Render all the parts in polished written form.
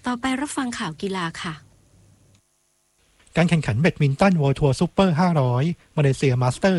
ต่อไปรับฟังข่าวกีฬาค่ะการแข่งขันแบดมินตันเวิลด์ทัวร์ซูเปอร์500มาเลเซียมาสเตอร์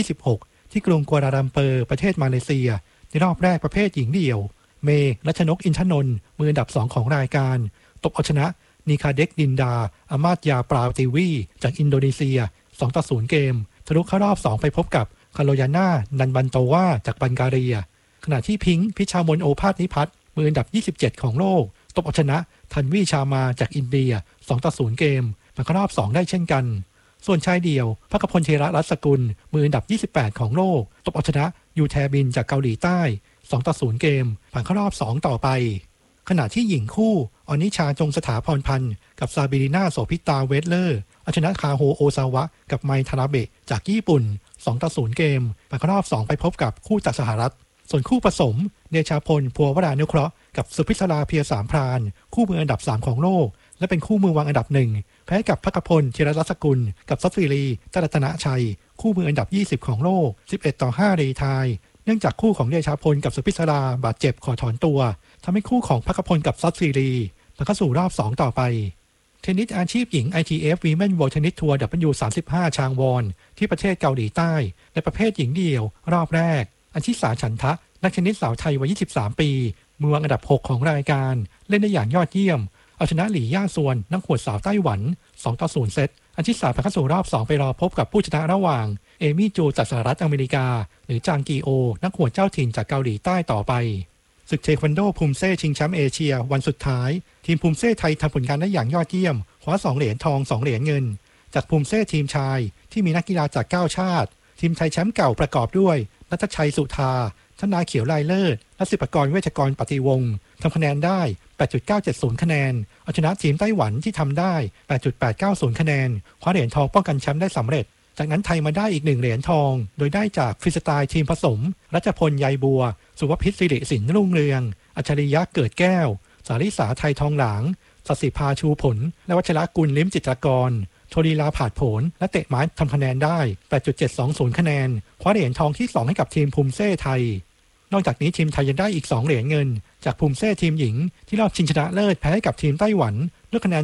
2026ที่กรุงกัวลาลัมเปอร์ประเทศมาเลเซียในรอบแรกประเภทหญิงเดี่ยวเมย์รัชนกอินทนนท์มืออันดับ2ของรายการตบเอาชนะนีคาเด็กดินดาอามาตยาปราติวีจากอินโดนีเซีย2-0เกมทะลุเข้ารอบ2ไปพบกับคาโลยาน่านันบันโตวาจากบัลแกเรียขณะที่พิงค์พิชามนโอภาสนิพัฒน์มืออันดับ27ของโลกตบเอาชนะทันวีชามาจากอินเดีย2-0เกมผ่านเข้ารอบ2ได้เช่นกันส่วนชายเดี่ยวภคพลเทระรัตน์สกุลมืออันดับ28ของโลกตบเอาชนะยูแทบินจากเกาหลีใต้2-0เกมผ่านเข้ารอบ2ต่อไปขณะที่หญิงคู่อนิชาจงสถาพรพันธ์กับซาบิริน่าโสพิตาเวสเลอร์เอาชนะคาโฮโอซาวะกับไมทาราเบะจากญี่ปุ่น2-0เกมผ่านเข้ารอบ2ไปพบกับคู่จากสหรัฐส่วนคู่ผสมเดชาพลพัววรานุเคราะห์กับสุพิศราเพียสามพรานคู่มืออันดับ3ของโลกและเป็นคู่มือวางอันดับ1แพ้กับภคพลเทระรัตน์สกุลกับซัฟฟิรีตรัตนชัยคู่มืออันดับ20ของโลก11-5รีไทยเนื่องจากคู่ของเดชาพลกับสุพิศราบาดเจ็บขอถอนตัวทำให้คู่ของภคพลกับซัฟฟิรีผ่านเข้าสู่รอบ2ต่อไปเทนนิสอาชีพหญิง ITF Women World Tennis Tour W35 ชางวอนที่ประเทศเกาหลีใต้ในประเภทหญิงเดี่ยวรอบแรกอัญชิสาฉันทะนักเทนนิสสาวไทยวัย23ปีมือวางอันดับ6ของรายการเล่นได้อย่างยอดเยี่ยมเอาชนะหลี่ย่าซวนนักหวดสาวไต้หวัน2-0เซตอัญชิสาผ่านเข้าสู่รอบ2ไปรอพบกับผู้ชนะระหว่างเอมี่จูจากสหรัฐอเมริกาหรือจางกีโอนักหวดเจ้าถิ่นจากเกาหลีใต้ต่อไปศึกเทควันโดภูมิเซ่ชิงแชมป์เอเชียวันสุดท้ายทีมภูมิเซ่ไทยทำผลงานได้อย่างยอดเยี่ยมคว้า2เหรียญทอง2เหรียญเงินจากภูมิเซ่ทีมชายที่มีนักกีฬาจาก9ชาติทีมไทยแชมป์เก่าประกอบด้วยณัฐชัยสุธาธนาเขียวลายเลิศและศิปกรเวชกรปฏิวงศ์ทำคะแนนได้ 8.970 คะแนนเอาชนะทีมไต้หวันที่ทำได้ 8.890 คะแนนคว้าเหรียญทองป้องกันแชมป์ได้สำเร็จจากนั้นไทยมาได้อีก1เหรียญทองโดยได้จากฟรีสไตล์ทีมผสมรัชพลใยบัวสุภพิษสิริสินรุ่งเรืองอัจฉริยะเกิดแก้วสาริสาไทยทองหลางศศิภาชูผลและวัชรกุลลิ้มจิตรกรโชลีลาผาดโผลและเตะไม้ทำคะแนนได้ 8.720 คะแนนคว้าเหรียญทองที่2ให้กับทีมภูมิเซ่ไทยนอกจากนี้ทีมไทยยังได้อีก2เหรียญเงินจากภูมิเซ่ทีมหญิงที่รอบชิงชนะเลิศแพ้ให้กับทีมไต้หวันด้วยคะแนน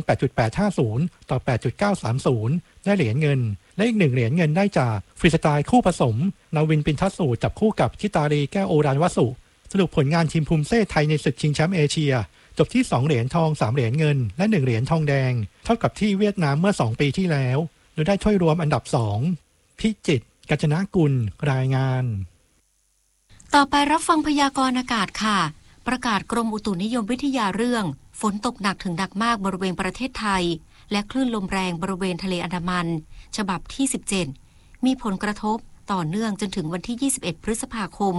8.850 ต่อ 8.930 ได้เหรียญเงินและอีก1เหรียญเงินได้จากฟรีสไตล์คู่ผสมนาวินปินทัสสูจับคู่กับชิตารีแก้วโอรานวสุสรุปผลงานทีมภูมิเซ่ไทยในศึกชิงแชมป์เอเชียจบที่2เหรียญทอง3เหรียญเงินและ1เหรียญทองแดงเท่ากับที่เวียดนามเมื่อ2ปีที่แล้วโดยได้ถ้วยรวมอันดับ2พิจิตรกัญจนกุลรายงานต่อไปรับฟังพยากรณ์อากาศค่ะประกาศกรมอุตุนิยมวิทยาเรื่องฝนตกหนักถึงหนักมากบริเวณประเทศไทยและคลื่นลมแรงบริเวณทะเลอันดามันฉบับที่17มีผลกระทบต่อเนื่องจนถึงวันที่21พฤษภาคม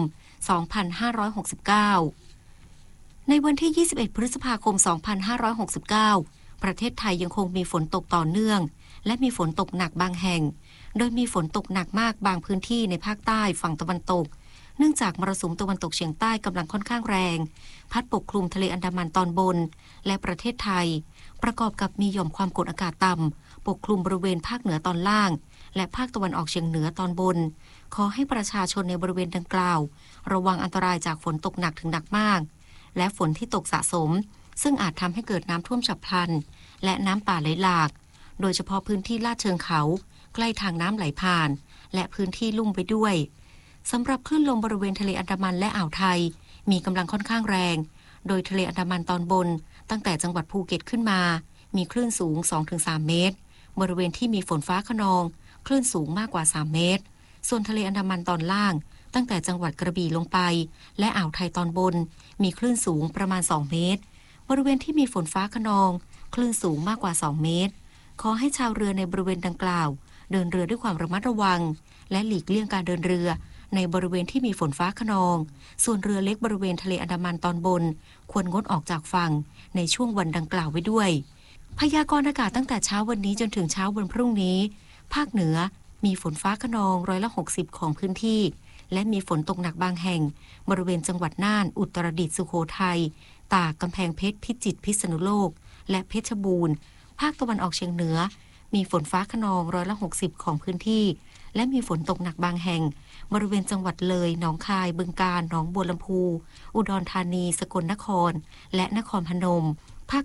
2569ในวันที่21พฤษภาคม2569ประเทศไทยยังคงมีฝนตกต่อเนื่องและมีฝนตกหนักบางแห่งโดยมีฝนตกหนักมากบางพื้นที่ในภาคใต้ฝั่งตะวันตกเนื่องจากมรสุมตะวันตกเฉียงใต้กำลังค่อนข้างแรงพัดปกคลุมทะเลอันดามันตอนบนและประเทศไทยประกอบกับมีหย่อมความกดอากาศต่ำปกคลุมบริเวณภาคเหนือตอนล่างและภาคตะวันออกเฉียงเหนือตอนบนขอให้ประชาชนในบริเวณดังกล่าวระวังอันตรายจากฝนตกหนักถึงหนักมากและฝนที่ตกสะสมซึ่งอาจทำให้เกิดน้ำท่วมฉับพลันและน้ำป่าไหลหลากโดยเฉพาะพื้นที่ลาดเชิงเขาใกล้ทางน้ำไหลผ่านและพื้นที่ลุ่มไปด้วยสำหรับคลื่นลมบริเวณทะเลอันดามันและอ่าวไทยมีกำลังค่อนข้างแรงโดยทะเลอันดามันตอนบนตั้งแต่จังหวัดภูเก็ตขึ้นมามีคลื่นสูง 2-3 เมตรบริเวณที่มีฝนฟ้าคะนองคลื่นสูงมากกว่า3เมตรส่วนทะเลอันดามันตอนล่างตั้งแต่จังหวัดกระบี่ลงไปและอ่าวไทยตอนบนมีคลื่นสูงประมาณ2เมตรบริเวณที่มีฝนฟ้าคะนองคลื่นสูงมากกว่า2เมตรขอให้ชาวเรือในบริเวณดังกล่าวเดินเรือด้วยความระมัดระวังและหลีกเลี่ยงการเดินเรือในบริเวณที่มีฝนฟ้าคะนองส่วนเรือเล็กบริเวณทะเลอันดามันตอนบนควรงดออกจากฝั่งในช่วงวันดังกล่าวไว้ด้วยพยากรณ์อากาศตั้งแต่เช้าวันนี้จนถึงเช้าวันพรุ่งนี้ภาคเหนือมีฝนฟ้าคะนอง60%ของพื้นที่และมีฝนตกหนักบางแห่งบริเวณจังหวัดน่านอุตรดิตถ์สุโขทัยตากกำแพงเพชรพิจิตรพิษณุโลกและเพชรบูรณ์ภาคตะวันออกเฉียงเหนือมีฝนฟ้าคะนอง60%ของพื้นที่และมีฝนตกหนักบางแห่งบริเวณจังหวัดเลยหนองคายบึงกาฬหนองบัวลำพูอุดรธานีสกลนครและนครพนม